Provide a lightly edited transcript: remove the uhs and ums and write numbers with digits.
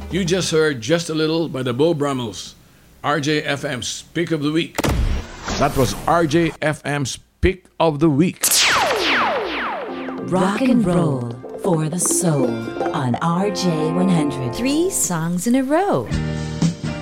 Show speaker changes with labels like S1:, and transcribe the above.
S1: You just heard Just a Little by the Beau Brummels, RJFM's Pick of the Week. That was RJFM's Pick of the Week.
S2: Rock and roll for the soul on RJ100.
S3: 3 songs in a row.